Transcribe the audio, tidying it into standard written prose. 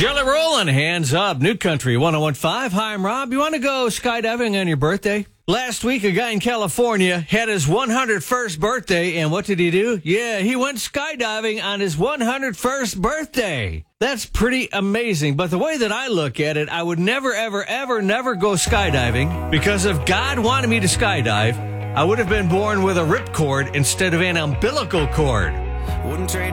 Jelly rolling, hands up, New Country 101.5. Hi, I'm Rob. You want to go skydiving on your birthday? Last week, a guy in California had his 101st birthday, and what did he do? Yeah, he went skydiving on his 101st birthday. That's pretty amazing, but the way that I look at it, I would never, ever go skydiving, because if God wanted me to skydive, I would have been born with a ripcord instead of an umbilical cord. Wouldn't trade